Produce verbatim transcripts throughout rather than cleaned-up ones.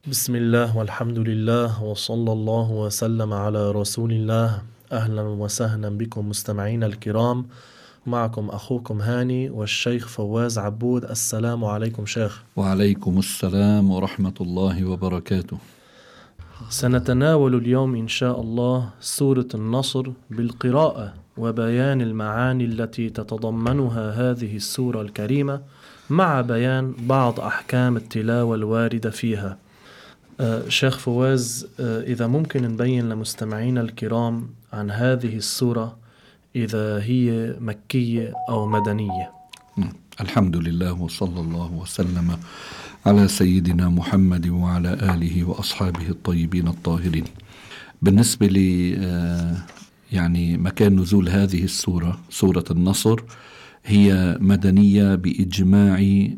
بسم الله والحمد لله وصلى الله وسلم على رسول الله. أهلا وسهلا بكم مستمعين الكرام، معكم أخوكم هاني والشيخ فواز عبود. السلام عليكم شيخ. وعليكم السلام ورحمة الله وبركاته. سنتناول اليوم إن شاء الله سورة النصر بالقراءة وبيان المعاني التي تتضمنها هذه السورة الكريمة مع بيان بعض أحكام التلاوة الواردة فيها. آه شيخ فواز، آه إذا ممكن نبين لمستمعينا الكرام عن هذه السورة إذا هي مكية أو مدنية. الحمد لله وصلى الله وسلم على سيدنا محمد وعلى آله وأصحابه الطيبين الطاهرين. بالنسبة لي آه يعني مكان نزول هذه السورة، سورة النصر، هي مدنية بإجماع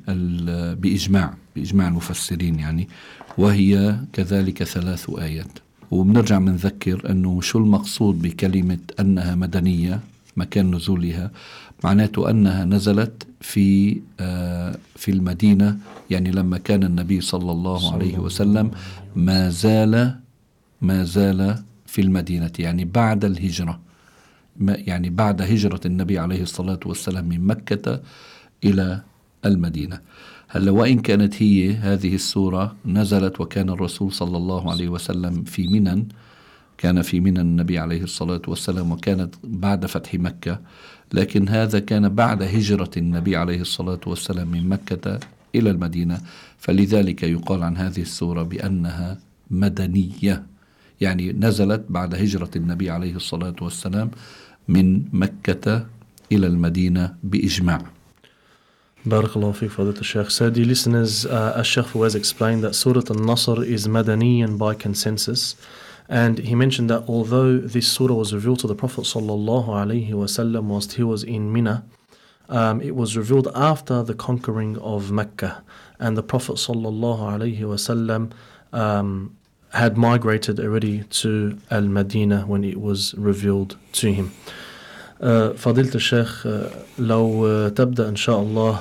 بإجماع بإجماع المفسرين يعني، وهي كذلك ثلاث آيات. وبنرجع منذكر أنه شو المقصود بكلمة أنها مدنية مكان نزولها، معناته أنها نزلت في آه في المدينة، يعني لما كان النبي صلى الله عليه وسلم ما زال ما زال في المدينة، يعني بعد الهجرة، يعني بعد هجرة النبي عليه الصلاة والسلام من مكة إلى المدينة. هلا وإن كانت هي هذه السورة نزلت وكان الرسول صلى الله عليه وسلم في منى، كان في منى النبي عليه الصلاة والسلام، وكانت بعد فتح مكة، لكن هذا كان بعد هجرة النبي عليه الصلاة والسلام من مكة إلى المدينة، فلذلك يقال عن هذه السورة بأنها مدنية، يعني نزلت بعد هجرة النبي عليه الصلاة والسلام من مكة إلى المدينة بإجماع. Barakallahu fiqh, Fadilat Sheikh. So, dear listeners, uh, as Sheikh Fawaz explained that Surah Al-Nasr is Madaniyan by consensus, and he mentioned that although this surah was revealed to the Prophet sallallahu alaihi wasallam whilst he was in Mina, um, it was revealed after the conquering of Mecca, and the Prophet sallallahu alaihi wasallam um, had migrated already to Al-Madinah when it was revealed to him. uh, فضيلة الشيخ، uh, لو uh, تبدأ إن شاء الله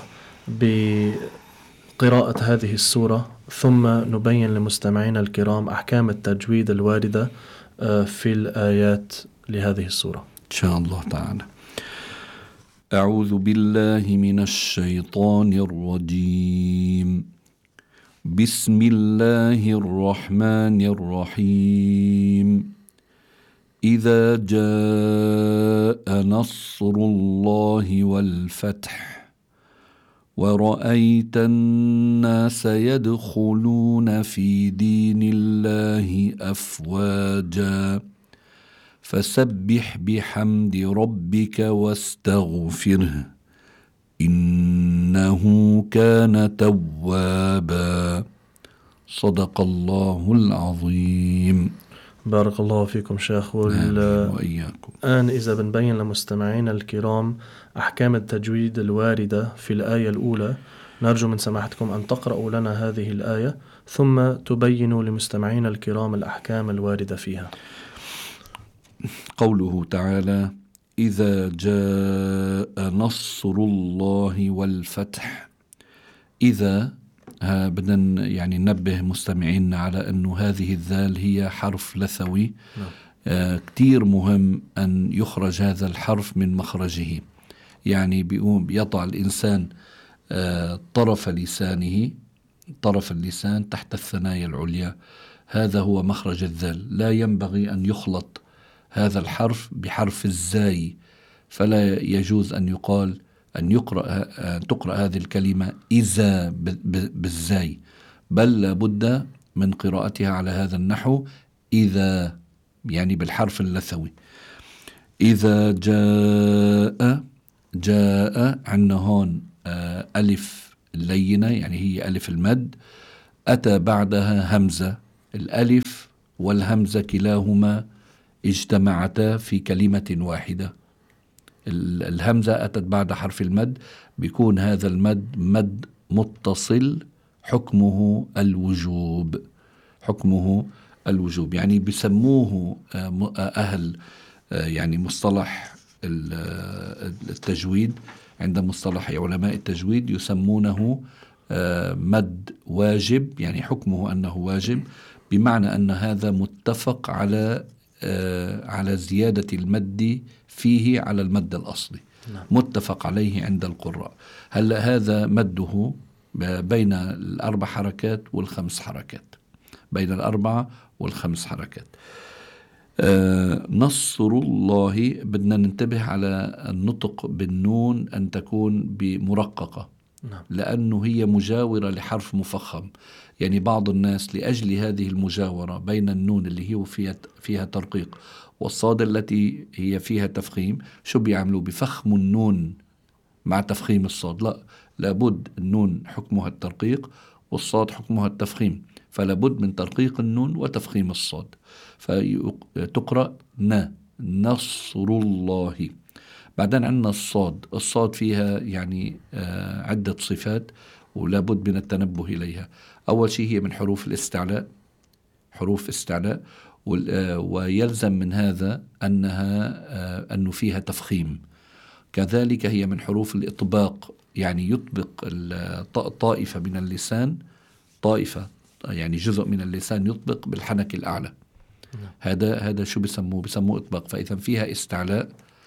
بقراءة هذه السورة ثم نبين لمستمعينا الكرام أحكام التجويد الواردة في الآيات لهذه السورة إن شاء الله تعالى. أعوذ بالله من الشيطان الرجيم. بسم الله الرحمن الرحيم. إذا جاء نصر الله والفتح ورأيت الناس يدخلون في دين الله أفواجا فسبح بحمد ربك واستغفره إنه كان توابا. صدق الله العظيم. بارك الله فيكم شيخ. وإياكم. الآن إذا بنبين لمستمعينا الكرام أحكام التجويد الواردة في الآية الأولى، نرجو من سماحتكم أن تقرأوا لنا هذه الآية ثم تبينوا لمستمعينا الكرام الأحكام الواردة فيها. قوله تعالى: إذا جاء نصر الله والفتح. إذا بدنا يعني ننبه مستمعينا على أنه هذه الذال هي حرف لثوي. آه كتير مهم أن يخرج هذا الحرف من مخرجه، يعني بيقوم بيضع الإنسان آه طرف لسانه طرف اللسان تحت الثنايا العليا، هذا هو مخرج الذال. لا ينبغي أن يخلط هذا الحرف بحرف الزاي، فلا يجوز أن يقال أن يقرأ أن تقرأ هذه الكلمة إذا بالزاي، بل لابد من قراءتها على هذا النحو، إذا يعني بالحرف اللثوي. إذا جاء جاء عندنا هون ألف اللينة، يعني هي ألف المد، أتى بعدها همزة. الألف والهمزة كلاهما اجتمعتا في كلمة واحدة. الهمزة أتت بعد حرف المد، بيكون هذا المد مد متصل، حكمه الوجوب حكمه الوجوب يعني بسموه أهل يعني مصطلح التجويد، عند مصطلح علماء التجويد يسمونه مد واجب، يعني حكمه أنه واجب، بمعنى أن هذا متفق على على زيادة المد فيه على المد الأصلي. نعم. متفق عليه عند القراء. هل هذا مده بين الأربع حركات والخمس حركات، بين الأربعة والخمس حركات. آه نصر الله بدنا ننتبه على النطق بالنون أن تكون بمرققة. نعم. لأنه هي مجاورة لحرف مفخم. يعني بعض الناس لأجل هذه المجاورة بين النون اللي هي فيها, فيها ترقيق والصاد التي هي فيها تفخيم، شو بيعملوا؟ بفخموا النون مع تفخيم الصاد. لا، لابد النون حكمها الترقيق والصاد حكمها التفخيم، فلابد من ترقيق النون وتفخيم الصاد، فتقرأ ن نصر الله. بعدين عندنا الصاد. الصاد فيها يعني آه عدة صفات ولابد من التنبه إليها. أول شيء هي من حروف الاستعلاء، حروف استعلاء، ويلزم من هذا أنها آه أنه فيها تفخيم. كذلك هي من حروف الإطباق، يعني يطبق طائفة من اللسان، طائفة يعني جزء من اللسان يطبق بالحنك الأعلى. هذا هذا شو بسموه؟ بسموه إطباق. فإذا فيها استعلاء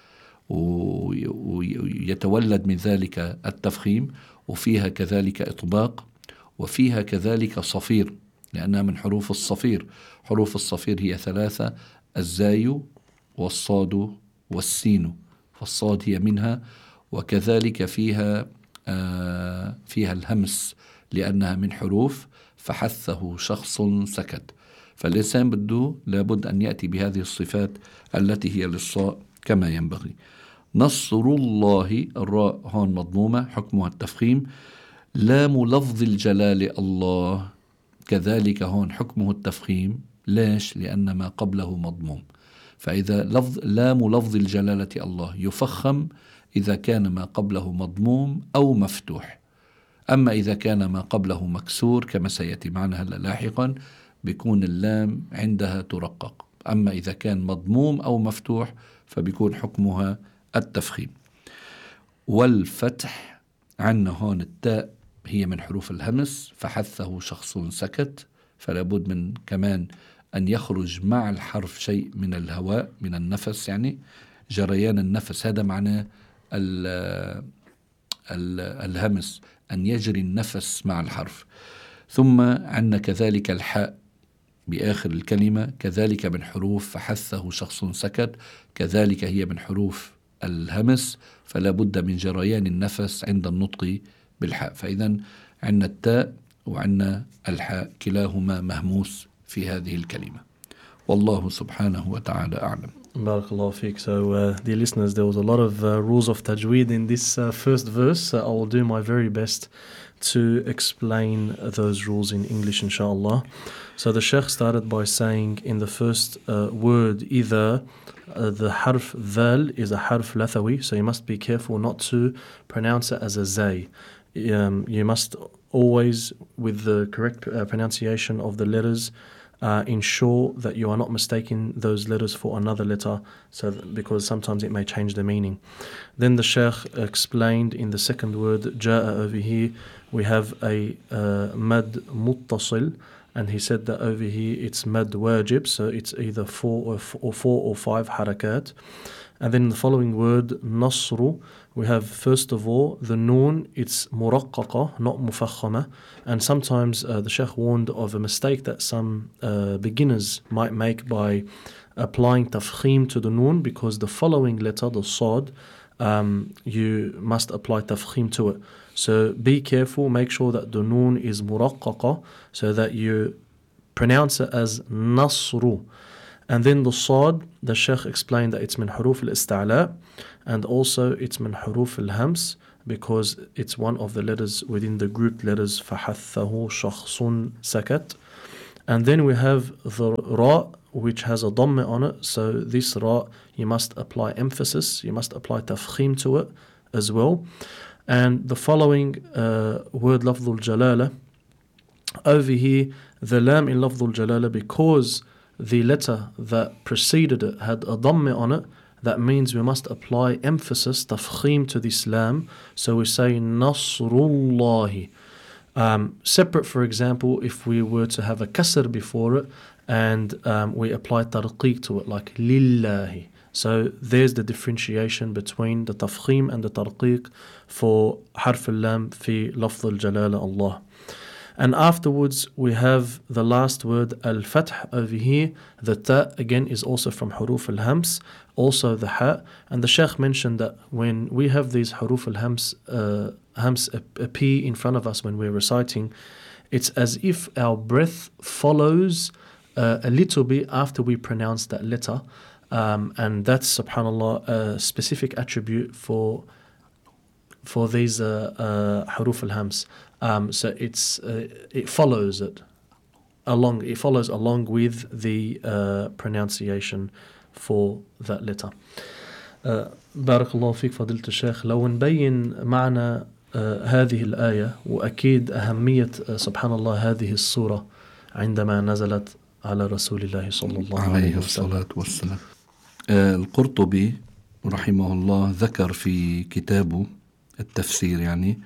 ويتولد من ذلك التفخيم، وفيها كذلك إطباق، وفيها كذلك صفير لأنها من حروف الصفير. حروف الصفير هي ثلاثة: الزاي والصاد والسين، فالصاد هي منها. وكذلك فيها آه فيها الهمس لأنها من حروف فحثه شخص سكت. فالإنسان بده لابد أن يأتي بهذه الصفات التي هي للصاء كما ينبغي. نصر الله، الراء هون مضمومة حكمها التفخيم. لام لفظ الجلال الله كذلك هون حكمه التفخيم. ليش؟ لأن ما قبله مضموم. فإذا لفظ لام لفظ الجلالة الله يفخم إذا كان ما قبله مضموم أو مفتوح. أما إذا كان ما قبله مكسور كما سيأتي معنا هلا لاحقا بيكون اللام عندها ترقق. أما إذا كان مضموم أو مفتوح فبيكون حكمها التفخيم. والفتح عنا هون التاء هي من حروف الهمس فحثه شخص سكت، فلا بد من كمان أن يخرج مع الحرف شيء من الهواء من النفس، يعني جريان النفس. هذا معناه الهمس، أن يجري النفس مع الحرف. ثم عندنا كذلك الحاء بآخر الكلمة كذلك من حروف فحثه شخص سكت، كذلك هي من حروف الهمس، فلا بد من جريان النفس عند النطق بالحاء. فإذا عندنا التاء وعندنا الحاء كلاهما مهموس في هذه الكلمة. والله سبحانه وتعالى أعلم. Barakallahu feek. So, uh, dear listeners, there was a lot of uh, rules of tajweed in this uh, first verse. Uh, I will do my very best to explain those rules in English, inshallah. So, the Sheikh started by saying in the first uh, word, either uh, the harf dhal is a harf lathawi, so you must be careful not to pronounce it as a zay. Um, you must always, with the correct uh, pronunciation of the letters, Uh, ensure that you are not mistaking those letters for another letter, so that, because sometimes it may change the meaning. Then the Shaykh explained in the second word, Ja'a, over here we have a uh, mad muttasil, and he said that over here it's mad wajib, so it's either four or, f- or four or five harakat. And then the following word, nasru, we have first of all the noon, it's muraqqaqa, not mufakhama. And sometimes uh, the Shaykh warned of a mistake that some uh, beginners might make by applying tafkhim to the noon, because the following letter, the sad, um, you must apply tafkhim to it. So be careful, make sure that the noon is muraqqaqa, so that you pronounce it as nasru. And then the sad, the Shaykh explained that it's min huruf al-ista'la, and also it's min huruf al-hams, because it's one of the letters within the grouped letters فَحَثَّهُ شَخْصٌ سَكَتْ. And then we have the ra, which has a dhamma on it, so this ra, you must apply emphasis, you must apply tafkhim to it as well. And the following uh, word, lafdhul jalala, over here, the lam in lafdhul jalala, because the letter that preceded it had a dhamma on it, that means we must apply emphasis, tafkhim, to this lam. So we say Nasrullahi. Um, separate, for example, if we were to have a kasr before it and um, we apply tarqiq to it, like lillahi. So there's the differentiation between the tafkhim and the tarqiq for harf al-lam fi lafz al-jalala Allah. And afterwards we have the last word al-fath over here. The ta again is also from huruf al-hams, also the ha. And the Shaykh mentioned that when we have these huruf al-hams uh, hams appear in front of us when we're reciting, it's as if our breath follows uh, a little bit after we pronounce that letter. Um, and that's, subhanAllah, a specific attribute for for these uh, uh, huruf al-hams. Um, so it's uh, it follows it along. It follows along with the uh, pronunciation for that letter. Uh, بارك الله فيك فضيلة الشيخ. لو نبين معنى uh, هذه الآية وأكيد أهمية uh, سبحان الله هذه السورة عندما نزلت على رسول الله صلى الله عليه الصلاة والسلام. آه القرطبي رحمه الله ذكر في كتابه التفسير يعني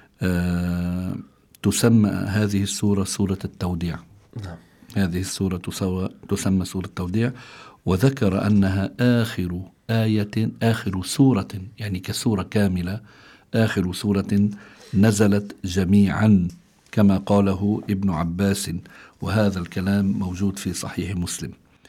آه تسمى هذه السورة سورة التوديع. نعم. هذه السورة تسمى سورة التوديع، وذكر أنها آخر آية آخر سورة يعني كسورة كاملة آخر سورة نزلت جميعا كما قاله ابن عباس، وهذا الكلام موجود في صحيح مسلم.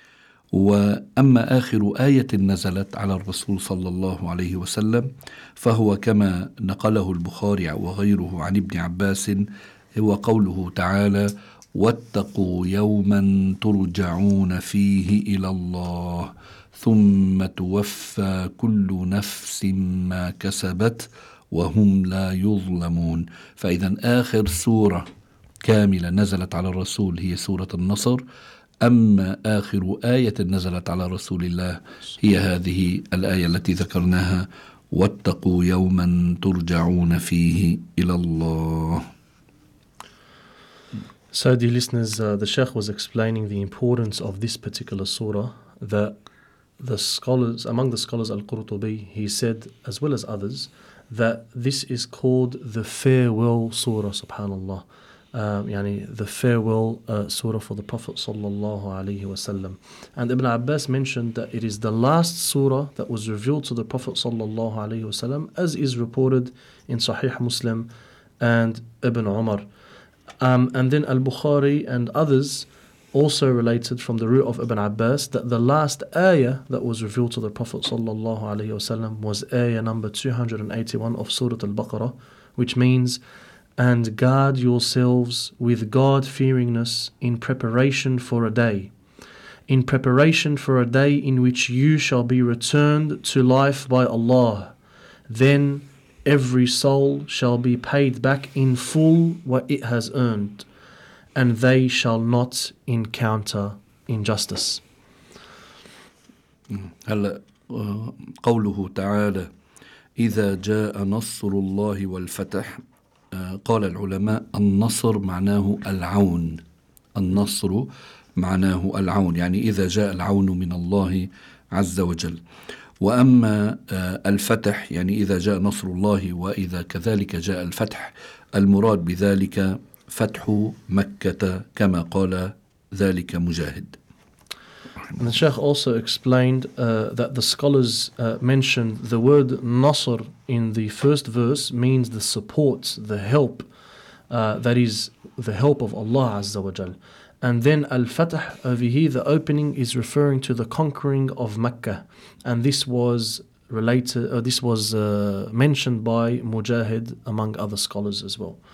وأما آخر آية نزلت على الرسول صلى الله عليه وسلم فهو كما نقله البخاري وغيره عن ابن عباس، هو قوله تعالى: واتقوا يوما ترجعون فيه إلى الله ثم توفى كل نفس ما كسبت وهم لا يظلمون. فإذا آخر سورة كاملة نزلت على الرسول هي سورة النصر، أما آخر آية نزلت على رسول الله هي هذه الآية التي ذكرناها: واتقوا يوما ترجعون فيه إلى الله. So, dear listeners, uh, the Shaykh was explaining the importance of this particular surah, that the scholars, among the scholars Al-Qurtubi, he said, as well as others, that this is called the farewell surah, subhanallah. Um, yani the farewell uh, surah for the Prophet sallallahu alaihi wasallam. And Ibn Abbas mentioned that it is the last surah that was revealed to the Prophet sallallahu alaihi wasallam, as is reported in Sahih Muslim and Ibn Umar. Um, and then Al-Bukhari and others also related from the root of Ibn Abbas that the last ayah that was revealed to the Prophet sallallahu alaihi wasallam was ayah number two hundred eighty-one of Surah Al-Baqarah, which means, and guard yourselves with God-fearingness in preparation for a day, in preparation for a day in which you shall be returned to life by Allah. Then every soul shall be paid back in full what it has earned, and they shall not encounter injustice. هلا قوله تعالى: إذا جاء نصر الله والفتح، قال العلماء النصر معناه العون، النصر معناه العون، يعني إذا جاء العون من الله عز وجل. وأما الفتح يعني إذا جاء نصر الله وإذا كذلك جاء الفتح، المراد بذلك فتح مكة كما قال ذلك مجاهد. And the Shaykh also explained uh, that the scholars uh, mentioned the word Nasr in the first verse means the support, the help, uh, that is the help of Allah Azza wa Jal. And then Al-Fatah over here, the opening is referring to the conquering of Mecca. And this was related, uh, this was uh, mentioned by Mujahid among other scholars as well.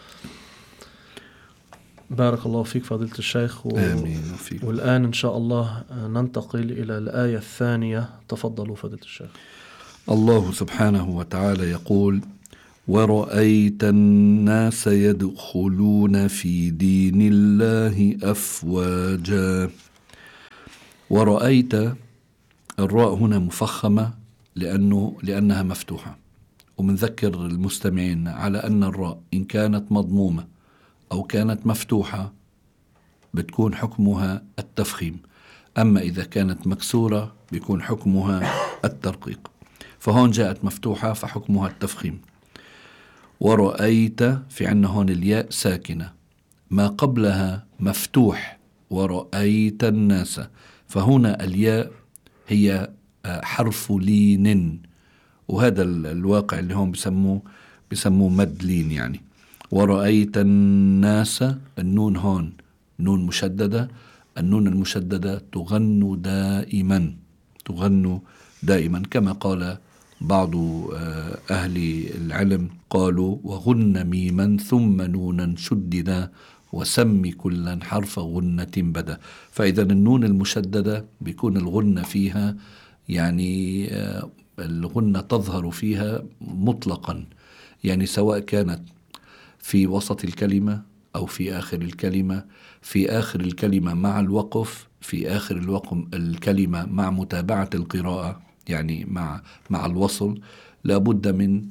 بارك الله فيك فضيلة الشيخ و... والآن إن شاء الله ننتقل إلى الآية الثانية. تفضلوا فضيلة الشيخ. الله سبحانه وتعالى يقول: ورأيت الناس يدخلون في دين الله أفواجا. ورأيت، الراء هنا مفخمة لأنه لأنها مفتوحة، ومنذكر المستمعين على أن الراء إن كانت مضمومة أو كانت مفتوحة بتكون حكمها التفخيم، أما إذا كانت مكسورة بيكون حكمها الترقيق. فهون جاءت مفتوحة فحكمها التفخيم. ورأيت في عنا هون الياء ساكنة ما قبلها مفتوح ورأيت الناس، فهنا الياء هي حرف لين، وهذا الواقع اللي هم بسموه بسموه مد لين يعني. ورأيت الناس، النون هون نون مشددة، النون المشددة تغن دائما تغن دائما كما قال بعض أهل العلم، قالوا وغن ميما ثم نونا شددا وسمي كلا حرف غنة بدا. فإذا النون المشددة بيكون الغنة فيها يعني الغنة تظهر فيها مطلقا، يعني سواء كانت في وسط الكلمة أو في آخر الكلمة، في آخر الكلمة مع الوقف، في آخر الوقف الكلمة مع متابعة القراءة يعني مع مع الوصل، لابد من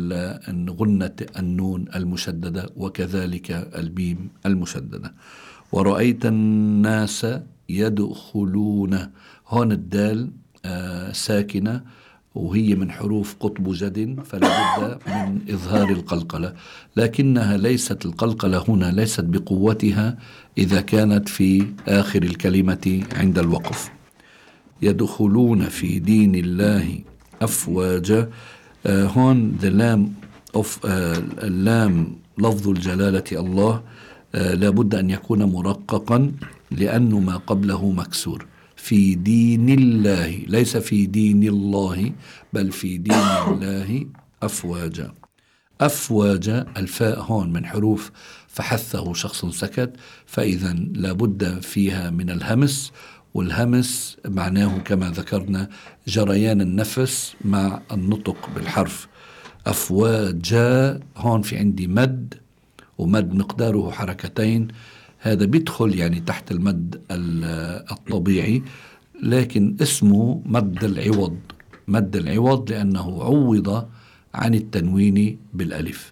غنة النون المشددة وكذلك البيم المشددة. ورأيت الناس يدخلون، هون الدال آه ساكنة وهي من حروف قطب جد، فلا بد من إظهار القلقلة، لكنها ليست القلقلة هنا ليست بقوتها إذا كانت في آخر الكلمة عند الوقف. يدخلون في دين الله أفواجا، آه هون the lam of آه اللام لفظ الجلالة الله آه لابد أن يكون مرققا لأنه ما قبله مكسور. في دين الله، ليس في دين الله بل في دين الله أفواجا. أفواجا الفاء هون من حروف فحثه شخص سكت، فإذا لابد فيها من الهمس، والهمس معناه كما ذكرنا جريان النفس مع النطق بالحرف. أفواجا هون في عندي مد، ومد مقداره حركتين، هذا بيدخل يعني تحت المد الطبيعي، لكن اسمه مد العوض، مد العوض لأنه عوض عن التنوين بالألف.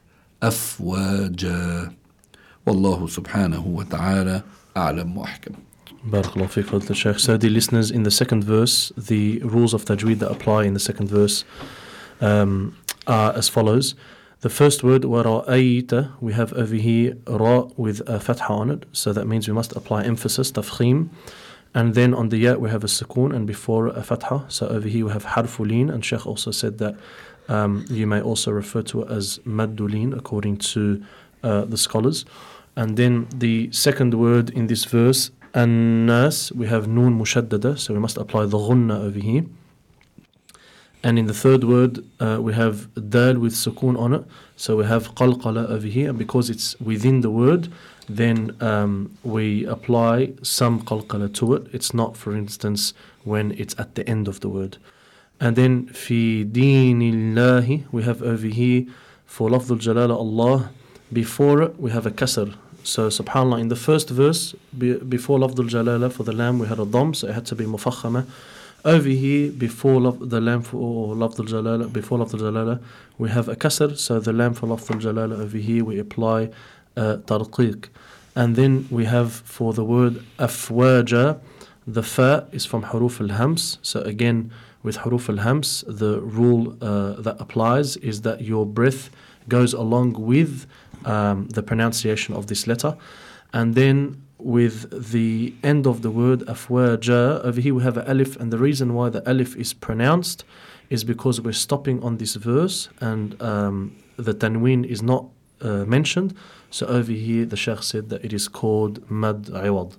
أفواجا، والله سبحانه وتعالى أعلم وأحكم. Barakallahu fiqh, Fadl Shaykh. So dear listeners, in the second verse, the rules of tajweed that apply in the second verse um, are as follows. The first word, وَرَأَيْتَ, we have over here ra with a fatha on it, so that means we must apply emphasis, tafkhim. And then on the ya we have a sukoon, and before a fatha, so over here we have harfulin, and Shaykh also said that um, you may also refer to it as maddulin according to uh, the scholars. And then the second word in this verse, an-nas, we have noon mushaddada, so we must apply the ghunna over here. And in the third word, uh, we have dal with sukoon on it, so we have qalqala over here, and because it's within the word, then um, we apply some qalqala to it. It's not, for instance, when it's at the end of the word. And then fi dinillahi, we have over here for lafdul jalala Allah, before it we have a kasr. So subhanallah, in the first verse, be, before lafdul jalala for the lam we had a dam, so it had to be mufakhama. Over here, before laf- the lam for lafdul jalala, before lafdul jalala, we have a kasr, so the lam for lafdul jalala over here we apply uh, tarqiq. And then we have for the word afwaja, the fa is from huruf al-hams, so again with huruf al-hams, the rule uh, that applies is that your breath goes along with um, the pronunciation of this letter. And then with the end of the word afwaja, over here we have an alif, and the reason why the alif is pronounced is because we're stopping on this verse and um, the tanween is not uh, mentioned. So over here the Shaykh said that it is called mad iwad.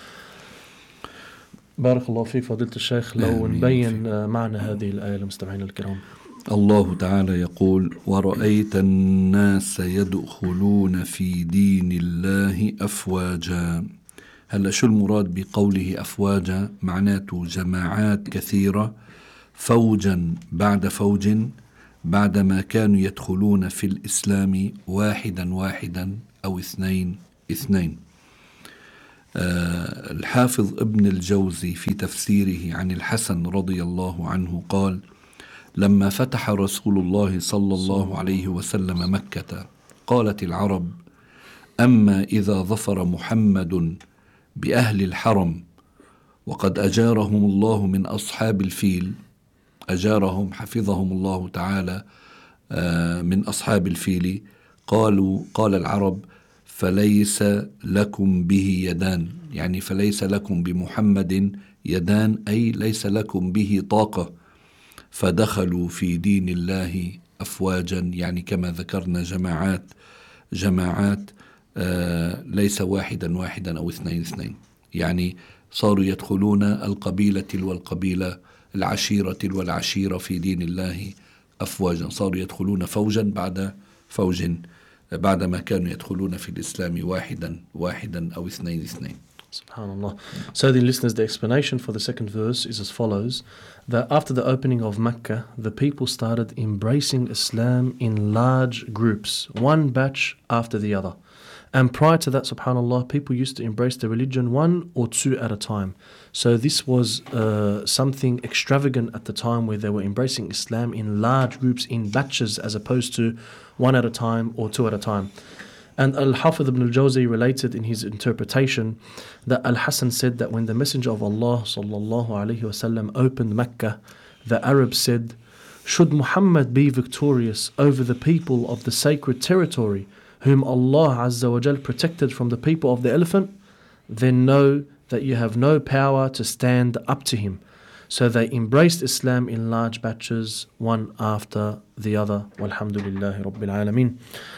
بارك الله فيك فضيلة الشيخ. لو نبين معنى هذه الآية للمستمعين الكرام. الله تعالى يقول ورأيت الناس يدخلون في دين الله أفواجا. هلا شو المراد بقوله أفواجا؟ معناته جماعات كثيرة، فوجا بعد فوج، بعدما كانوا يدخلون في الإسلام واحدا واحدا أو اثنين اثنين. آه الحافظ ابن الجوزي في تفسيره عن الحسن رضي الله عنه قال: لما فتح رسول الله صلى الله عليه وسلم مكة قالت العرب: أما إذا ظفر محمد بأهل الحرم وقد أجارهم الله من أصحاب الفيل، أجارهم حفظهم الله تعالى من أصحاب الفيل، قالوا قال العرب فليس لكم به يدان، يعني فليس لكم بمحمد يدان، أي ليس لكم به طاقة، فدخلوا في دين الله أفواجا، يعني كما ذكرنا جماعات جماعات آه ليس واحدا واحدا أو اثنين اثنين، يعني صاروا يدخلون القبيلة والقبيلة، العشيرة والعشيرة في دين الله أفواجا، صاروا يدخلون فوجا بعد فوج بعدما كانوا يدخلون في الإسلام واحدا واحدا أو اثنين اثنين. Subhanallah. So the listeners, the explanation for the second verse is as follows, that after the opening of Mecca, the people started embracing Islam in large groups, one batch after the other. And prior to that, subhanallah, people used to embrace the religion one or two at a time. So this was uh, something extravagant at the time, where they were embracing Islam in large groups, in batches, as opposed to one at a time or two at a time. And Al-Hafidh ibn al-Jawzi related in his interpretation that Al-Hasan said that when the Messenger of Allah sallallahu alaihi wasallam opened Mecca, the Arabs said, "Should Muhammad be victorious over the people of the sacred territory, whom Allah Azza wa Jal protected from the people of the elephant, then know that you have no power to stand up to him." So they embraced Islam in large batches, one after the other. Walhamdulillahi Rabbil Alameen.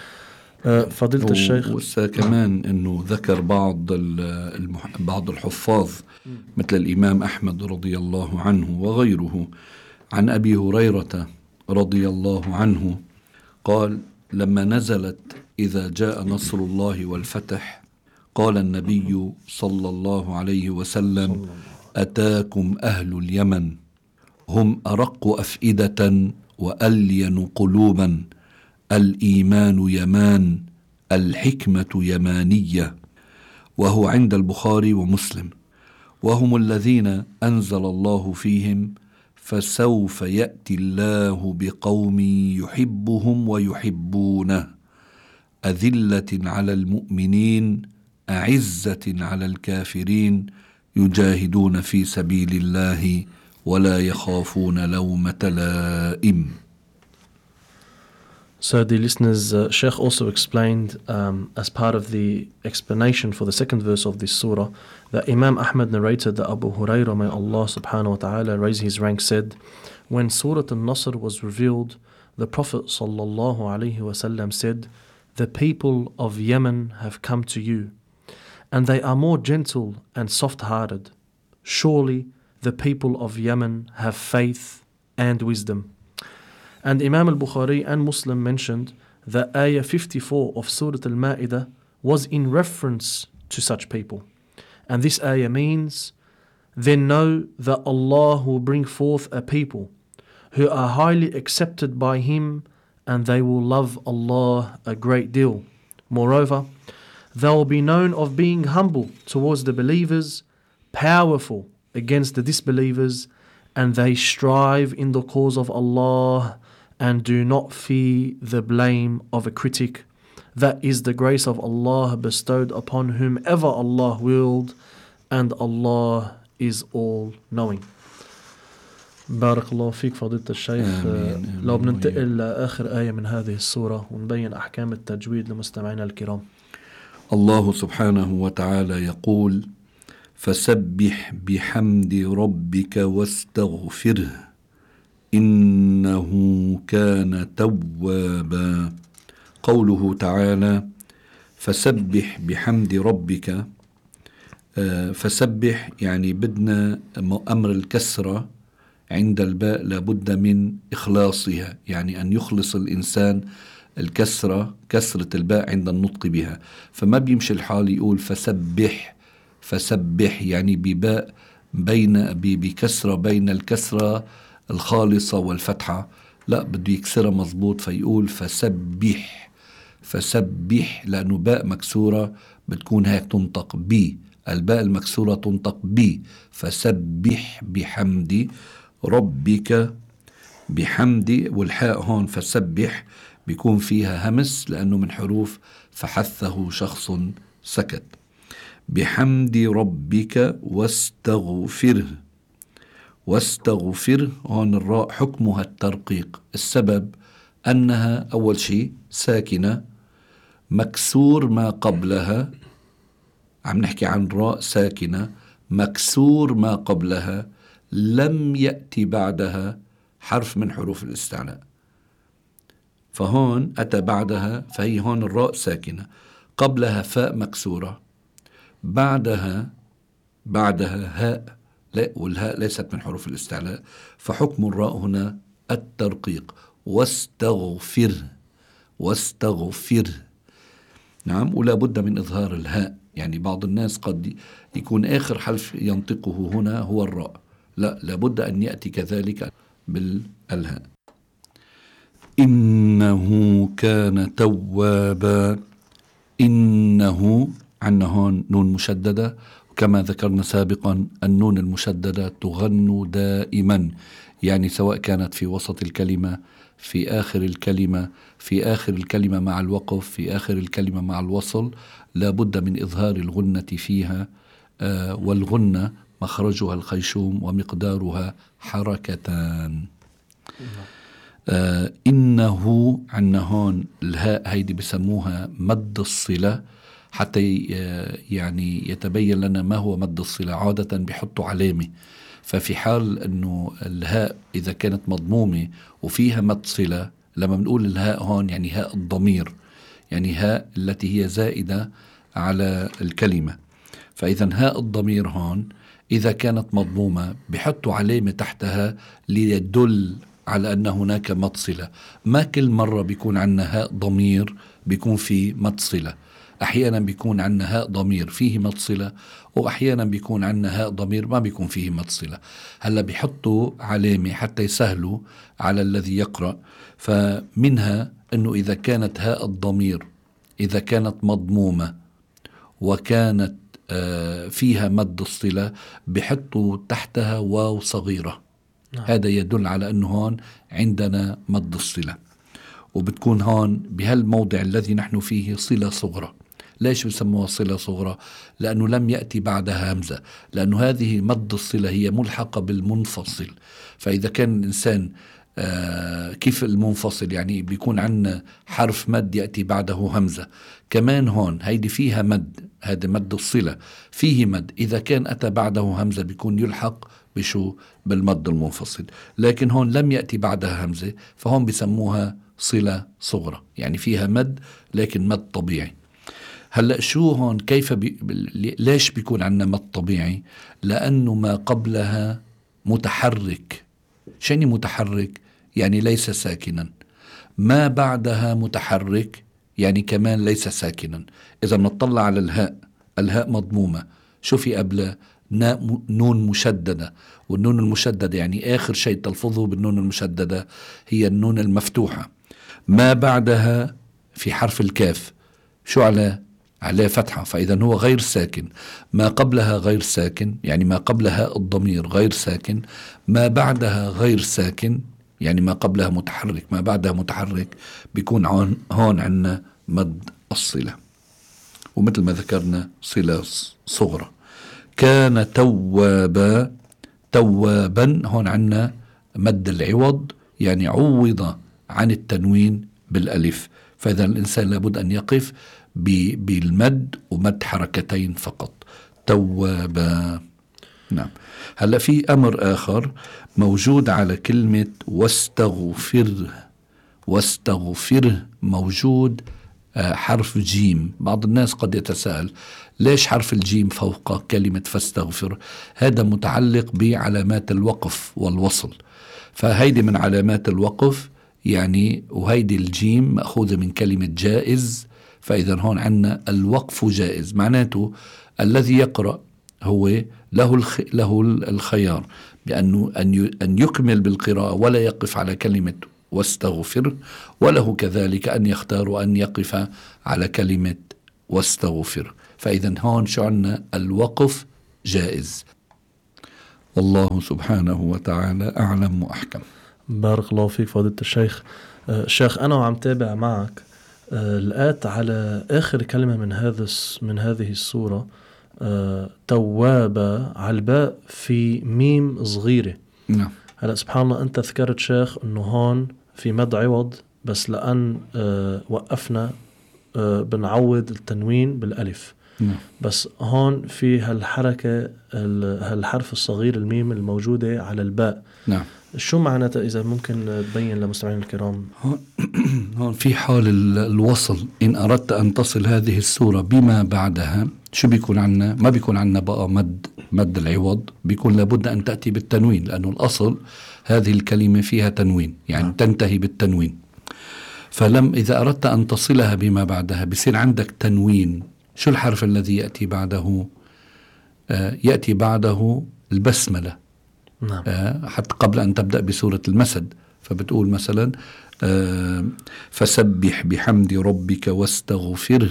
فضيلة الشيخ. وسا كمان انه ذكر بعض المح... بعض الحفاظ مثل الامام احمد رضي الله عنه وغيره عن ابي هريرة رضي الله عنه قال: لما نزلت إذا جاء نصر الله والفتح، قال النبي صلى الله عليه وسلم: أتاكم أهل اليمن هم أرق أفئدة وألين قلوبا، الإيمان يمان، الحكمة يمانية. وهو عند البخاري ومسلم. وهم الذين أنزل الله فيهم: فسوف يأتي الله بقوم يحبهم ويحبونه، أذلة على المؤمنين أعزة على الكافرين، يجاهدون في سبيل الله ولا يخافون لومة لائم. So the listeners, uh, Sheikh also explained um, as part of the explanation for the second verse of this surah, that Imam Ahmad narrated that Abu Hurairah, may Allah subhanahu wa ta'ala raise his rank, said, when Surah Al-Nasr was revealed, the Prophet sallallahu alaihi wasallam said, "The people of Yemen have come to you, and they are more gentle and soft-hearted. Surely the people of Yemen have faith and wisdom." And Imam al-Bukhari and Muslim mentioned that Ayah fifty-four of Surah Al-Ma'idah was in reference to such people. And this ayah means, "Then know that Allah will bring forth a people who are highly accepted by Him, and they will love Allah a great deal. Moreover, they will be known of being humble towards the believers, powerful against the disbelievers, and they strive in the cause of Allah and do not fear the blame of a critic. That is the grace of Allah bestowed upon whomever Allah willed, and Allah is all knowing." بارك الله فيك فضيلة الشيخ. لو بننتقل لآخر آية من هذه السورة ونبين أحكام التجويد لمستمعينا الكرام. الله سبحانه وتعالى يقول: فسبح بحمد ربك واستغفره إنه كان توابا. قوله تعالى فسبح بحمد ربك، فسبح يعني بدنا أمر الكسرة عند الباء لابد من إخلاصها، يعني أن يخلص الإنسان الكسرة، كسرة الباء عند النطق بها. فما بيمشي الحال يقول فسبح فسبح يعني بباء بين بكسرة بين الكسرة الخالصة والفتحة، لا بده يكسرها مضبوط فيقول فسبح فسبح، لأنه باء مكسورة بتكون هيك تنطق بي، الباء المكسورة تنطق بي. فسبح بحمد ربك، بحمد، والحاء هون فسبح بيكون فيها همس لأنه من حروف فحثه شخص سكت. بحمد ربك واستغفره، واستغفر هون الراء حكمها الترقيق. السبب أنها أول شيء ساكنة مكسور ما قبلها، عم نحكي عن راء ساكنة مكسور ما قبلها، لم يأتي بعدها حرف من حروف الاستعلاء. فهون أتى بعدها، فهي هون الراء ساكنة، قبلها فاء مكسورة، بعدها بعدها هاء، لا، والهاء ليست من حروف الاستعلاء، فحكم الراء هنا الترقيق. واستغفر، واستغفر. نعم. ولا بد من إظهار الهاء، يعني بعض الناس قد يكون آخر حرف ينطقه هنا هو الراء، لا، لابد أن يأتي كذلك بالهاء. إنه كان توابا. إنه عندنا هون نون مشددة، وكما ذكرنا سابقا النون المشددة تغن دائما، يعني سواء كانت في وسط الكلمة، في آخر الكلمة، في آخر الكلمة مع الوقف، في آخر الكلمة مع الوصل، لا بد من إظهار الغنة فيها. آه والغنة مخرجها الخيشوم ومقدارها حركتان. آه إنه عنا هون الهاء هيدي بسموها مد الصلة، حتى يعني يتبين لنا ما هو مد الصلة. عادة بيحطوا علامة، ففي حال أنه الهاء إذا كانت مضمومة وفيها مد صلة، لما بنقول الهاء هون يعني هاء الضمير، يعني هاء التي هي زائدة على الكلمة. فإذا هاء الضمير هون إذا كانت مضمومة بحطوا علامة تحتها ليدل على أن هناك مد صلة. ما كل مرة بيكون عندنا هاء ضمير بيكون في مد صلة، أحيانا بيكون عندنا هاء ضمير فيه مد صلة، وأحيانا بيكون عندنا هاء ضمير ما بيكون فيه مد صلة. هلا بيحطوا علامة حتى يسهلوا على الذي يقرأ. فمنها أنه إذا كانت هاء الضمير إذا كانت مضمومة وكانت آه فيها مد الصلة بيحطوا تحتها واو صغيرة. نعم. هذا يدل على أنه هون عندنا مد الصلة، وبتكون هون بهالموضع الذي نحن فيه صلة صغرى. ليش بسموها صلة صغرى؟ لأنه لم يأتي بعدها همزة، لأنه هذه مد الصلة هي ملحقة بالمنفصل. فإذا كان الإنسان آه كيف المنفصل يعني بيكون عندنا حرف مد يأتي بعده همزة، كمان هون هيدي فيها مد، هذا مد الصلة فيه مد، إذا كان أتى بعده همزة بيكون يلحق بشو؟ بالمد المنفصل. لكن هون لم يأتي بعدها همزة، فهون بيسموها صلة صغرى، يعني فيها مد لكن مد طبيعي. هلأ شو هون كيف بي... ليش بيكون عندنا مد طبيعي؟ لأنه ما قبلها متحرك. شنو متحرك؟ يعني ليس ساكنا. ما بعدها متحرك يعني كمان ليس ساكنا. إذا نطلع على الهاء، الهاء مضمومة، شو في قبلها؟ نون مشددة، والنون المشددة يعني آخر شيء تلفظه بالنون المشددة هي النون المفتوحة. ما بعدها في حرف الكاف شو على عليه فتحة، فإذا هو غير ساكن. ما قبلها غير ساكن، يعني ما قبلها الضمير غير ساكن، ما بعدها غير ساكن، يعني ما قبلها متحرك ما بعدها متحرك، بيكون هون عنا مد الصلة، ومثل ما ذكرنا صلة صغرى. كان توابا، توابا هون عنا مد العوض، يعني عوض عن التنوين بالألف. فإذا الإنسان لابد أن يقف بالمد ومد حركتين فقط. توابا. نعم. هلأ في أمر آخر موجود على كلمة واستغفر. واستغفر موجود حرف جيم. بعض الناس قد يتساءل ليش حرف الجيم فوق كلمة فاستغفر؟ هذا متعلق بعلامات الوقف والوصل، فهيدي من علامات الوقف يعني، وهيدي الجيم مأخوذة من كلمة جائز. فإذا هون عنا الوقف جائز، معناته الذي يقرأ هو له الخ... له الخيار بأنه أن أن يكمل بالقراءة ولا يقف على كلمة واستغفر، وله كذلك أن يختار وأن يقف على كلمة واستغفر. فإذا هون شو عنا؟ الوقف جائز. والله سبحانه وتعالى أعلم وأحكم. بارك الله فيك فضيلة الشيخ. آه شيخ أنا وعم تابع معك آه لقيت على آخر كلمة من هذا من هذه السورة آه توابة على الباء في ميم صغيرة. نعم. هلا سبحان الله أنت ذكرت شيخ إنه هون في مد عوض، بس لأن آه وقفنا آه بنعوض التنوين بالألف. نعم. بس هون في هالحركة هالحرف الصغير الميم الموجودة على الباء. نعم. شو معناتها إذا ممكن تبين لمستمعين الكرام؟ هون في حال الوصل، إن أردت أن تصل هذه السورة بما بعدها شو بيكون عنا؟ ما بيكون عنا بقى مد مد العوض، بيكون لابد أن تأتي بالتنوين، لأنه الأصل هذه الكلمة فيها تنوين، يعني نعم. تنتهي بالتنوين. فلم إذا أردت أن تصلها بما بعدها بيصير عندك تنوين. شو الحرف الذي يأتي بعده؟ آه يأتي بعده البسملة. نعم. آه حتى قبل أن تبدأ بسورة المسد، فبتقول مثلا آه فسبح بحمد ربك واستغفره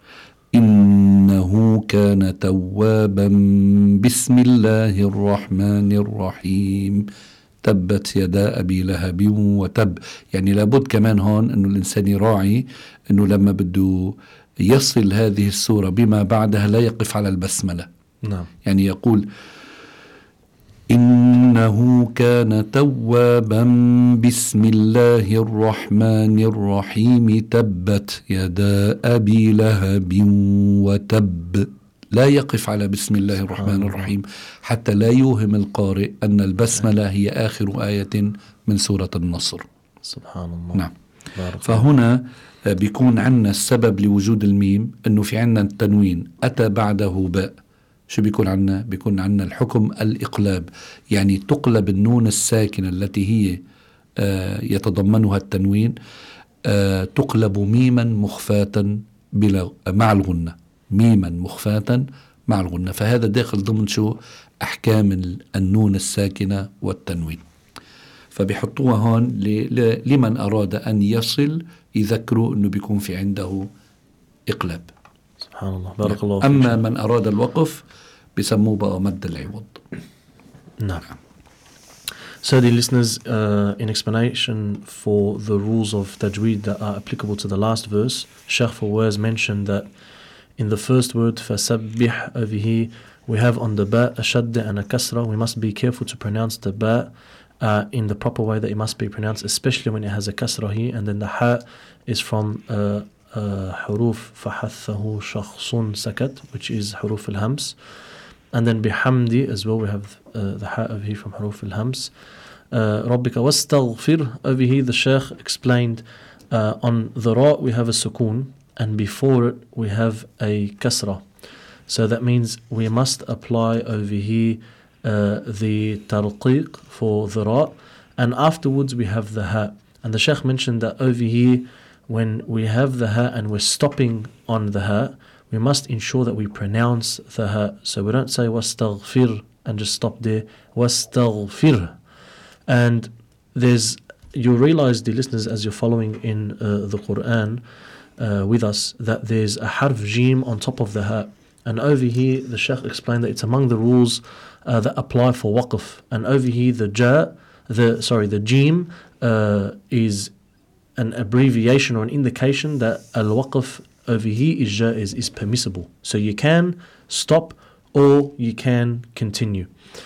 إنه كان توابا بسم الله الرحمن الرحيم تبت يدا أبي لهب وتب. يعني لابد كمان هون أنه الإنسان يراعي أنه لما بده يصل هذه السورة بما بعدها لا يقف على البسملة. نعم. يعني يقول إنه كان توابا بسم الله الرحمن الرحيم تبت يدا أبي لهب وتب. لا يقف على بسم الله الرحمن الرحيم حتى لا يوهم القارئ أن البسملة هي آخر آية من سورة النصر. سبحان الله. نعم. فهنا بيكون عنا السبب لوجود الميم أنه في عنا التنوين أتى بعده باء. شو بيكون عنا؟ بيكون عنا الحكم الإقلاب، يعني تقلب النون الساكنة التي هي آه يتضمنها التنوين آه تقلب ميما مخفاة بلا مع الغنة، ميما مخفاة مع الغنة. فهذا داخل ضمن شو؟ أحكام النون الساكنة والتنوين. فبيحطوها هون لمن أراد أن يصل يذكروا أنه بيكون في عنده إقلاب. سبحان الله. بارك الله فيك. أما من أراد الوقف بسموه بقى مد العوض. نعم. So dear listeners, uh, in explanation for the rules of tajweed that are applicable to the last verse, Shaykh Fawaz mentioned that in the first word فَسَبِّحْ over here we have on the ba a shadda and a kasra. We must be careful to pronounce the ba uh, in the proper way that it must be pronounced, especially when it has a kasra here, and then the ha is from uh, uh, حروف فحثه شخص سكت, which is حروف الهمس. And then bihamdi as well, we have uh, the ha over here from حروف الهمس. uh, ربك واستغفر over here the Shaykh explained uh, on the ra we have a sukoon, and before it we have a kasra. So that means we must apply over here uh, the tarqiq for the ra, and afterwards we have the ha. And the Shaykh mentioned that over here when we have the ha and we're stopping on the ha, we must ensure that we pronounce the ha. So we don't say wastaghfir and just stop there. Wastaghfir. And there's, you realize, the listeners, as you're following in uh, the Quran uh, with us, that there's a harf jim on top of the ha. And over here, the Shaykh explained that it's among the rules uh, that apply for waqf. And over here, the ja, the sorry, the jim uh, is an abbreviation or an indication that al-waqf over here is jaiz, is permissible. So you can stop or you can continue.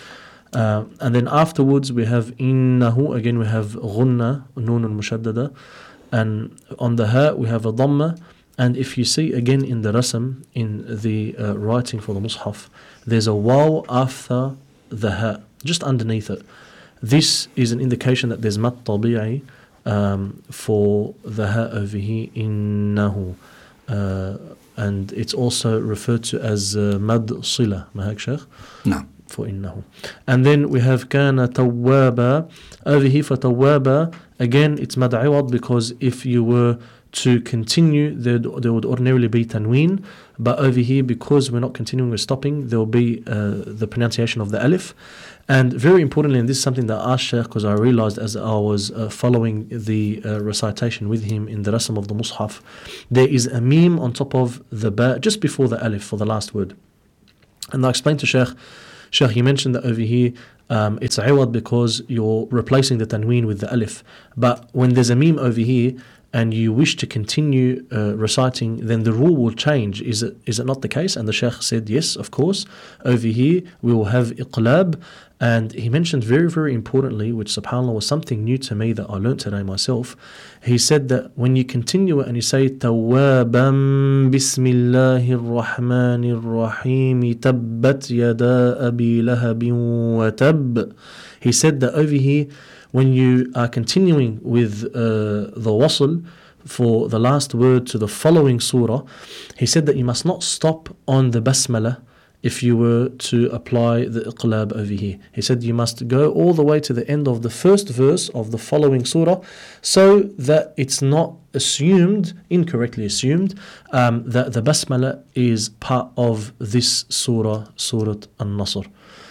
Uh, and then afterwards we have innahu, again we have ghunna, noon al-mushaddada, and on the ha we have a dhamma. And if you see again in the rasam, in the uh, writing for the mushaf, there's a waw after the ha, just underneath it. This is an indication that there's mat tabi'i um, for the ha over here, innahu. Uh, and it's also referred to as uh, mad sila, mahak shaykh? No. For innahu. And then we have kana tawwaba. Over here for tawwaba, again it's mad iwad, because if you were to continue, there, there would ordinarily be tanween, but over here, because we're not continuing, we're stopping, there will be uh, the pronunciation of the alif. And very importantly, and this is something that I asked Shaykh, because I realized as I was uh, following the uh, recitation with him in the rasam of the mushaf, there is a meme on top of the ba, just before the alif for the last word. And I explained to Shaykh, Shaykh, he mentioned that over here, um, it's iwad because you're replacing the tanween with the alif. But when there's a meme over here, and you wish to continue uh, reciting, then the rule will change. Is it is it not the case? And the Shaykh said, yes, of course. Over here, we will have iqlab. And he mentioned very, very importantly, which subhanAllah was something new to me that I learnt today myself. He said that when you continue it and you say, Tawwaban bismillahir rahmanir rahim tabbat yada abi lahabin wa tab. He said that over here, when you are continuing with uh, the wasl for the last word to the following surah, he said that you must not stop on the basmalah if you were to apply the iqlab over here. He said you must go all the way to the end of the first verse of the following surah, so that it's not assumed, incorrectly assumed, um, that the basmala is part of this surah, Surah An-Nasr.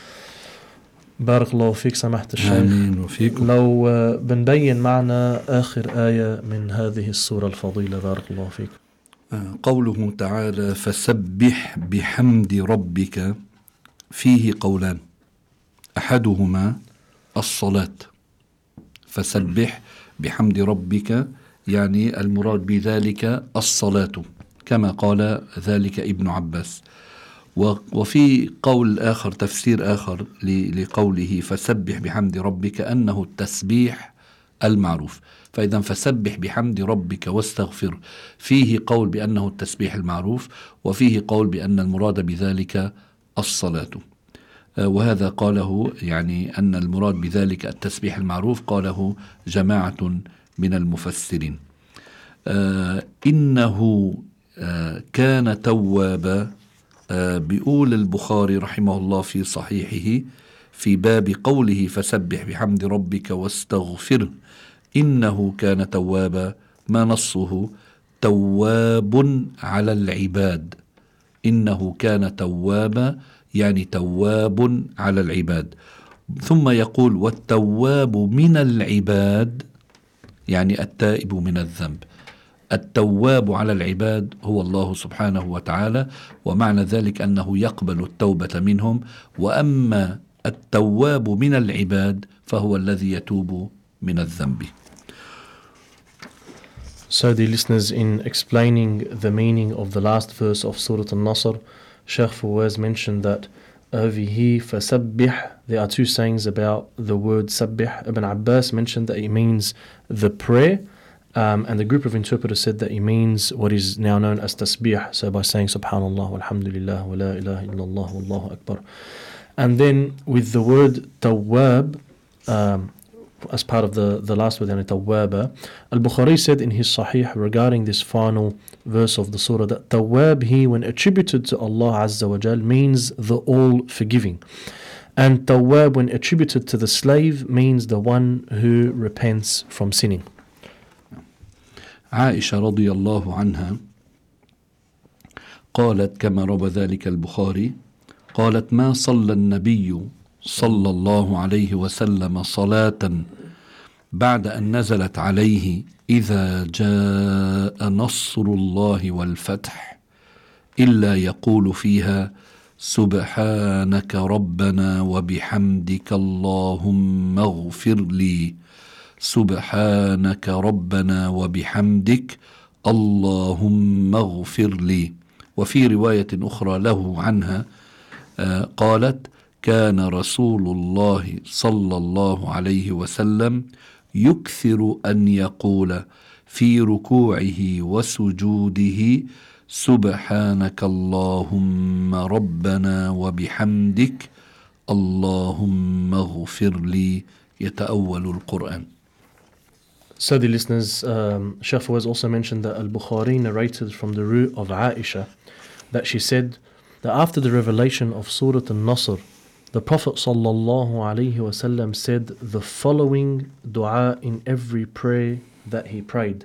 بارك الله فيك سماحة الشيخ. آمين وفيكم. لو بنبين معنا آخر آية من هذه السورة الفضيلة بارك الله فيك. قوله تعالى فسبح بحمد ربك فيه قولان، أحدهما الصلاة. فسبح بحمد ربك يعني المراد بذلك الصلاة كما قال ذلك ابن عباس. وفي قول آخر، تفسير آخر لقوله فسبح بحمد ربك أنه التسبيح المعروف. فإذا فسبح بحمد ربك واستغفر فيه قول بأنه التسبيح المعروف، وفيه قول بأن المراد بذلك الصلاة. وهذا قاله يعني أن المراد بذلك التسبيح المعروف قاله جماعة من المفسرين. آه إنه آه كان توابا. آه بيقول البخاري رحمه الله في صحيحه في باب قوله فسبح بحمد ربك واستغفره إنه كان توابا، ما نصه تواب على العباد. إنه كان توابا يعني تواب على العباد. ثم يقول والتواب من العباد يعني التائب من الذنب. التواب على العباد هو الله سبحانه وتعالى، ومعنى ذلك أنه يقبل التوبة منهم، وأما التواب من العباد فهو الذي يتوب من الذنب. So the listeners, in explaining the meaning of the last verse of Surah An-Nasr, Shaykh Fawaz mentioned that over here, فَسَبِّحْ, there are two sayings about the word sabbih. Ibn Abbas mentioned that it means the prayer, um, and the group of interpreters said that it means what is now known as tasbih, so by saying subhanallah, walhamdulillah, wa la ilaha illallah, wallahu akbar. And then with the word tawwab, um, as part of the, the last word, yani tawwaba, Al-Bukhari said in his Sahih regarding this final verse of the surah that tawwab here, when attributed to Allah Azza wa Jal, means the all-forgiving. And tawwab, when attributed to the slave, means the one who repents from sinning. عائشة رضي الله عنها قالت كما روى ذلك البخاري، قالت ما صلى النبي صلى الله عليه وسلم صلاة بعد أن نزلت عليه إذا جاء نصر الله والفتح إلا يقول فيها سبحانك ربنا وبحمدك اللهم اغفر لي، سبحانك ربنا وبحمدك اللهم اغفر لي. وفي رواية أخرى له عنها قالت كان رسول الله صلى الله عليه وسلم يكثر أن يقول في ركوعه وسجوده سبحانك اللهم ربنا وبحمدك اللهم اغفر لي، يتأول القرآن. So the listeners, um, Shaykh Fawaz also mentioned that Al-Bukhari narrated from the root of Aisha that she said that after the revelation of Surah An-Nasr, the Prophet sallallahu alaihi wasallam said the following dua in every prayer that he prayed.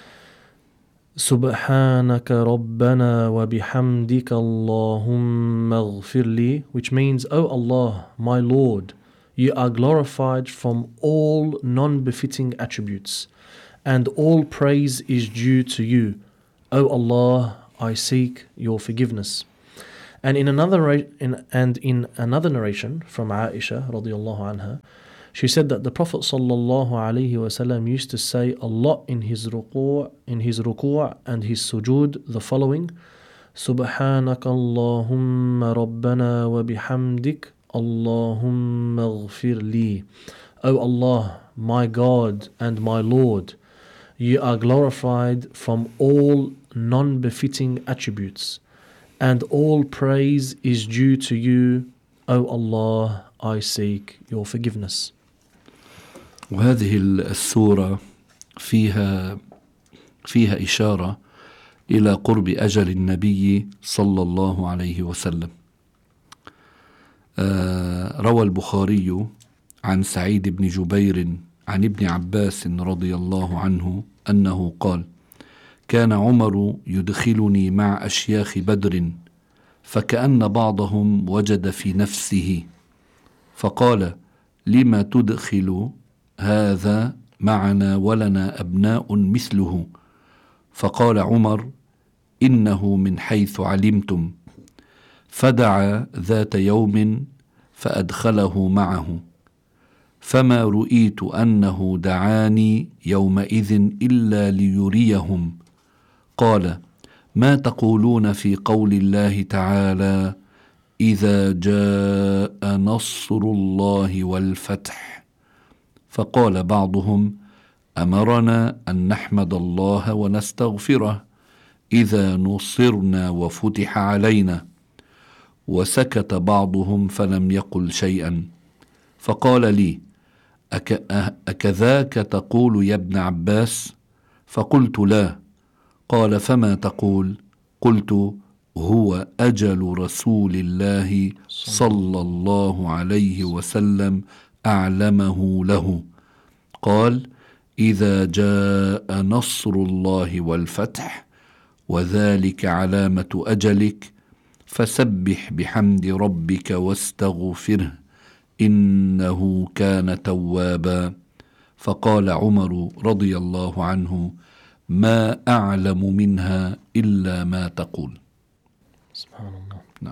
Subhanaka Rabbana wa bihamdika Allahumma ighfir li, which means, O Allah, my Lord, you are glorified from all non-befitting attributes, and all praise is due to you. O Allah, I seek your forgiveness. And in another in, and in another narration from Aisha radiallahu anha, She said that the Prophet sallallahu alaihi wasallam used to say a lot in his ruku' in his ruku' and his sujood the following: Subhanaka Allahumma Rabbana wa bihamdik Allahumma ghfir li. O Allah, my God and my Lord, you are glorified from all non-befitting attributes, and all praise is due to you. O Allah, I seek your forgiveness. وهذه السورة فيها فيها إشارة إلى قرب أجل النبي صلى الله عليه وسلم. روى البخاري عن سعيد بن جبير عن ابن عباس رضي الله عنه أنه قال: كان عمر يدخلني مع أشياخ بدر فكأن بعضهم وجد في نفسه فقال: لما تدخل هذا معنا ولنا أبناء مثله؟ فقال عمر: إنه من حيث علمتم. فدعا ذات يوم فأدخله معه، فما رؤيت أنه دعاني يومئذ إلا ليريهم. قال: ما تقولون في قول الله تعالى: إذا جاء نصر الله والفتح؟ فقال بعضهم: أمرنا أن نحمد الله ونستغفره إذا نصرنا وفتح علينا. وسكت بعضهم فلم يقل شيئا، فقال لي: أك أكذاك تقول يا ابن عباس؟ فقلت: لا. قال: فما تقول؟ قلت: هو أجل رسول الله صلى الله عليه وسلم أعلمه له. قال: إذا جاء نصر الله والفتح وذلك علامة أجلك فسبح بحمد ربك واستغفره إنه كان توابا. فقال عمر رضي الله عنه: ما أعلم منها إلا ما تقول. Subhanallah. No.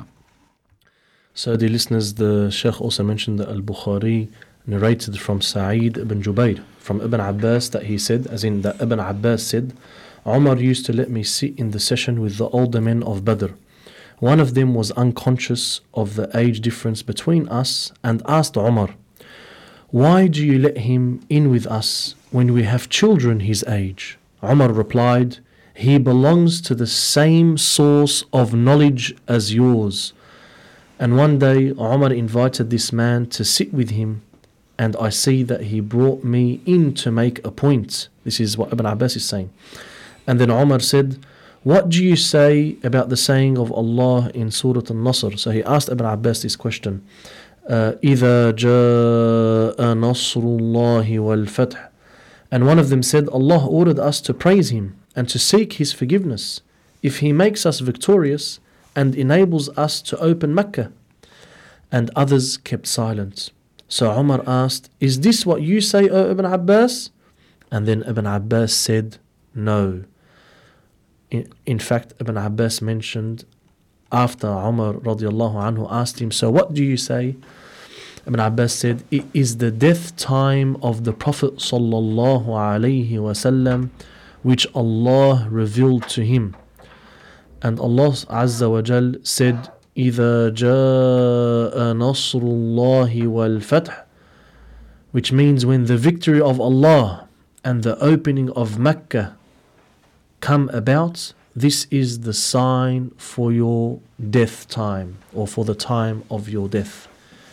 So, dear listeners, the Shaykh also mentioned that Al-Bukhari narrated from Sa'id ibn Jubayr, from Ibn Abbas, that he said, as in that Ibn Abbas said, Umar used to let me sit in the session with the older men of Badr. One of them was unconscious of the age difference between us and asked Umar, why do you let him in with us when we have children his age? Umar replied, he belongs to the same source of knowledge as yours. And one day Umar invited this man to sit with him, and I see that he brought me in to make a point. This is what Ibn Abbas is saying. And then Umar said, what do you say about the saying of Allah in Surah Al-Nasr? So he asked Ibn Abbas this question. إِذَا جَاءَ نَصْرُ اللَّهِ وَالْفَتْحِ. And one of them said, Allah ordered us to praise Him and to seek His forgiveness if He makes us victorious and enables us to open Mecca. And others kept silent. So Umar asked, is this what you say, O Ibn Abbas? And then Ibn Abbas said, no. In, in fact, Ibn Abbas mentioned after Umar radiallahu anhu asked him, so what do you say? Ibn Abbas said, it is the death time of the Prophet sallallahu alaihi wasallam which Allah revealed to him. And Allah Azza wa Jal said, إِذَا جَاءَ نَصْرُ اللَّهِ وَالْفَتْحِ, which means when the victory of Allah and the opening of Mecca come about, this is the sign for your death time, or for the time of your death.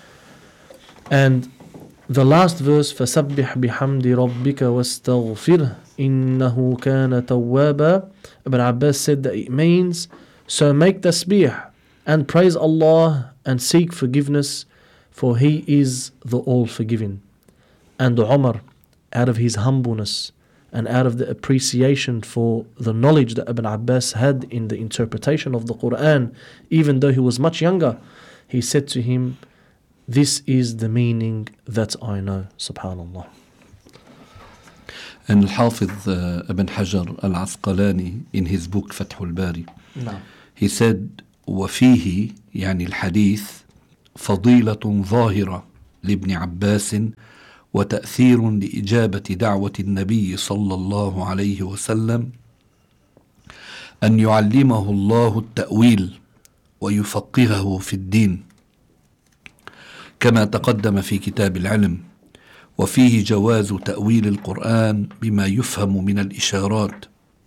And the last verse, فَسَبِّحْ بِحَمْدِ رَبِّكَ وَاسْتَغْفِرْهِ إِنَّهُ كَانَ تَوَّابًا. Ibn Abbas said that it means, so make tasbih and praise Allah and seek forgiveness, for He is the all-forgiving. And Umar, out of his humbleness and out of the appreciation for the knowledge that Ibn Abbas had in the interpretation of the Quran, even though he was much younger, he said to him, this is the meaning that I know. Subhanallah. And Al-Hafiz uh, Ibn Hajar Al-Asqalani, in his book Fath al-Bari, no. he said, وفيه يعني الحديث فضيلة ظاهرة لابن عباس وتأثير لإجابة دعوة النبي صلى الله عليه وسلم أن يعلمه الله التأويل ويفقهه في الدين كما تقدم في كتاب العلم، وفيه جواز تأويل القرآن بما يفهم من الإشارات،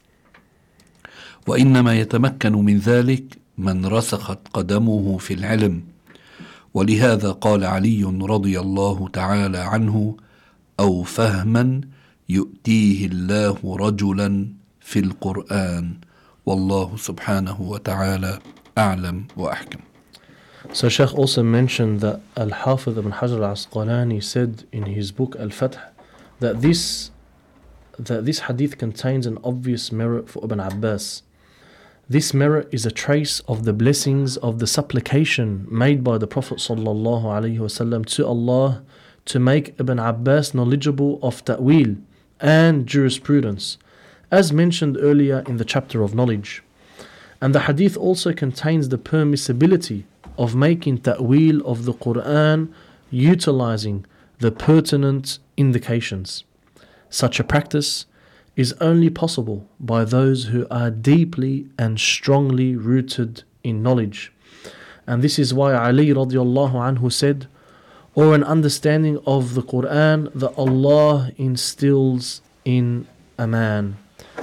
وإنما يتمكن من ذلك من رسخت قدمه في العلم. ولهذا قال علي رضي الله تعالى عنه: أو فهما يؤتيه الله رجلا في القرآن، والله سبحانه وتعالى أعلم وأحكم. So Shaykh also mentioned that Al-Hafiz ibn Hajar al-Asqalani said in his book Al-Fath that this that this hadith contains an obvious merit for Ibn Abbas. This merit is a trace of the blessings of the supplication made by the Prophet sallallahu alaihi wasallam to Allah to make Ibn Abbas knowledgeable of ta'wil and jurisprudence, as mentioned earlier in the chapter of knowledge. And the hadith also contains the permissibility of making ta'wil of the Quran utilizing the pertinent indications. Such a practice is only possible by those who are deeply and strongly rooted in knowledge. And this is why Ali radiallahu anhu said, or an understanding of the Quran that Allah instills in a man.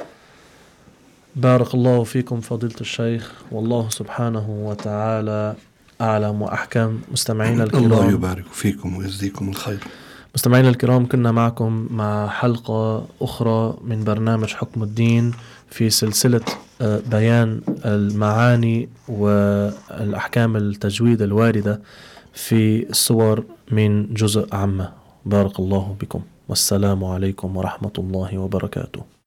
بارك الله فيكم فضيلة الشيخ، والله سبحانه وتعالى أعلم وأحكم. مستمعينا الكرام، الله يبارك فيكم ويجزيكم الخير. مستمعينا الكرام، كنا معكم مع حلقة أخرى من برنامج حكم الدين في سلسلة بيان المعاني والأحكام التجويد الواردة في السور من جزء عامة. بارك الله بكم، والسلام عليكم ورحمة الله وبركاته.